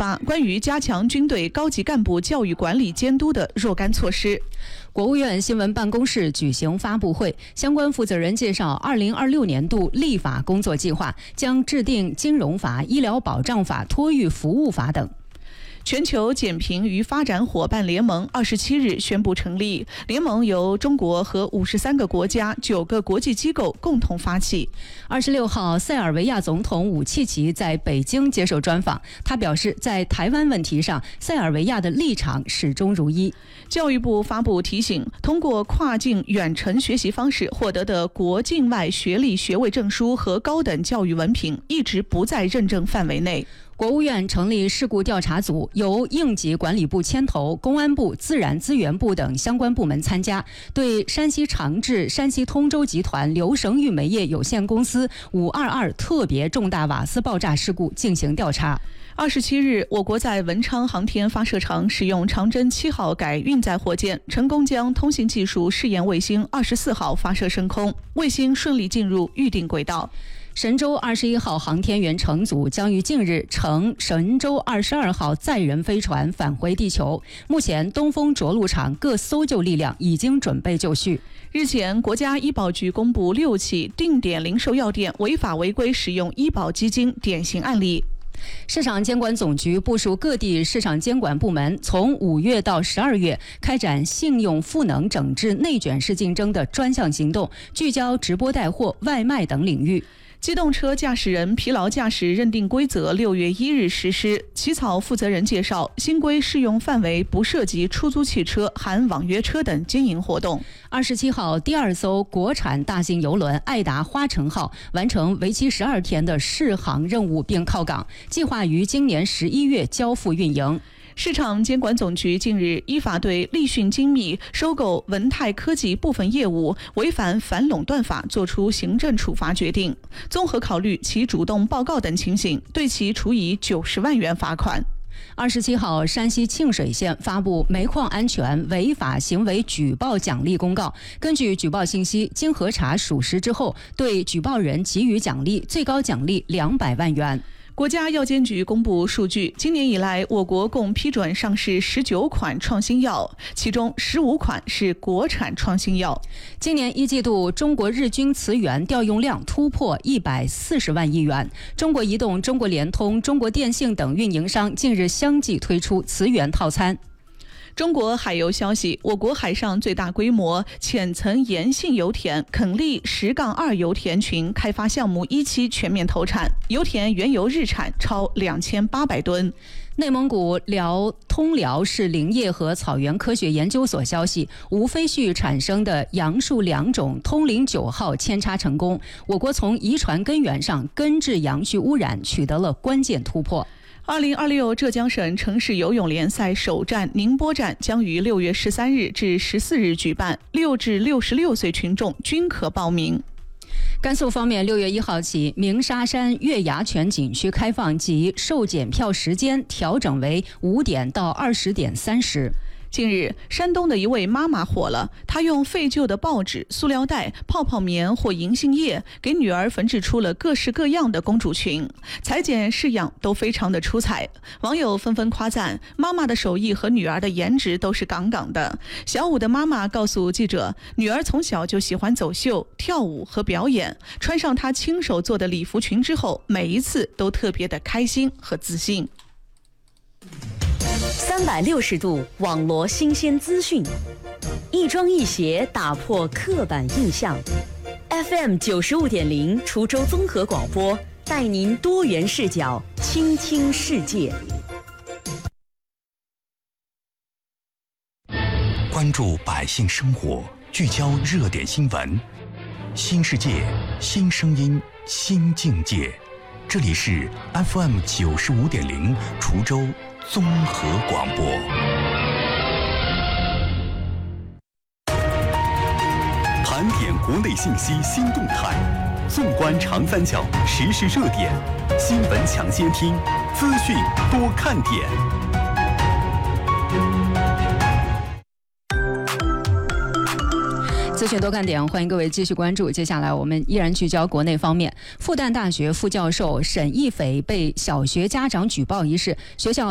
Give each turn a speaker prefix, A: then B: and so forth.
A: 发关于加强军队高级干部教育管理监督的若干措施。
B: 国务院新闻办公室举行发布会，相关负责人介绍2026年度立法工作计划，将制定金融法、医疗保障法、托育服务法等。
A: 全球减贫与发展伙伴联盟27日宣布成立，联盟由中国和53个国家、9个国际机构共同发起。
B: 26号，塞尔维亚总统武契奇在北京接受专访，他表示，在台湾问题上，塞尔维亚的立场始终如一。
A: 教育部发布提醒，通过跨境远程学习方式获得的国境外学历学位证书和高等教育文凭一直不在认证范围内。
B: 国务院成立事故调查组，由应急管理部牵头，公安部、自然资源部等相关部门参加，对山西长治、山西通州集团流绳玉煤业有限公司522特别重大瓦斯爆炸事故进行调查。
A: 27日，我国在文昌航天发射场使用长征7号改运载火箭，成功将通信技术试验卫星24号发射升空，卫星顺利进入预定轨道。
B: 神舟21号航天员乘组将于近日乘神舟22号载人飞船返回地球。目前，东风着陆场各搜救力量已经准备就绪。
A: 日前，国家医保局公布6起定点零售药店违法违规使用医保基金典型案例。
B: 市场监管总局部署各地市场监管部门，从5月到12月开展信用赋能整治内卷式竞争的专项行动，聚焦直播带货、外卖等领域。
A: 机动车驾驶人疲劳驾驶认定规则6月1日实施。起草负责人介绍，新规适用范围不涉及出租汽车、含网约车等经营活动。
B: 27号，第2艘国产大型邮轮爱达花城号完成为期12天的试航任务并靠港，计划于今年11月交付运营。
A: 市场监管总局近日依法对立讯精密收购文泰科技部分业务违反反垄断法作出行政处罚决定，综合考虑其主动报告等情形，对其处以90万元罚款。
B: 27号，山西庆水县发布煤矿安全违法行为举报奖励公告。根据举报信息，经核查属实之后，对举报人给予奖励，最高奖励200万元。
A: 国家药监局公布数据，今年以来，我国共批准上市19款创新药，其中15款是国产创新药。
B: 今年1季度，中国日均磁源调用量突破140万亿元。中国移动、中国联通、中国电信等运营商近日相继推出磁源套餐。
A: 中国海油消息，我国海上最大规模浅层盐性油田垦利10-2油田群开发项目1期全面投产，油田原油日产超2800吨。
B: 内蒙古通辽市林业和草原科学研究所消息，无非絮产生的杨树2种通灵9号扦插成功，我国从遗传根源上根治杨絮污染取得了关键突破。
A: 2026浙江省城市游泳联赛首站宁波站将于6月13日至14日举办，6至66岁群众均可报名。
B: 甘肃方面，6月1号起，鸣沙山月牙泉景区开放及售检票时间调整为5点到20点30。
A: 近日，山东的一位妈妈火了，她用废旧的报纸、塑料袋、泡泡棉或银杏叶给女儿缝制出了各式各样的公主裙，裁剪式样都非常的出彩。网友纷纷夸赞妈妈的手艺和女儿的颜值都是杠杠的。小五的妈妈告诉记者，女儿从小就喜欢走秀、跳舞和表演，穿上她亲手做的礼服裙之后，每一次都特别的开心和自信。
C: 360度网罗新鲜资讯，一庄一协打破刻板印象。FM 95.0滁州综合广播，带您多元视角倾听世界。
D: 关注百姓生活，聚焦热点新闻，新世界，新声音，新境界。这里是 FM 95.0滁州综合广播。盘点国内信息新动态，纵观长三角时事热点，新闻抢先听，资讯多看点。
B: 资讯多看点，欢迎各位继续关注。接下来我们依然聚焦国内方面。复旦大学副教授沈一斐被小学家长举报一事，学校